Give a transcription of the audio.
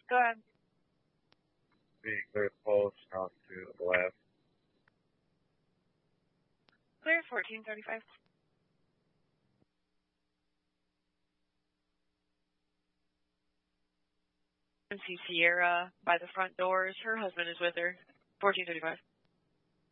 Go ahead. Being clear close out to the left. Clear 1435. See Sierra by the front doors. Her husband is with her. 1435.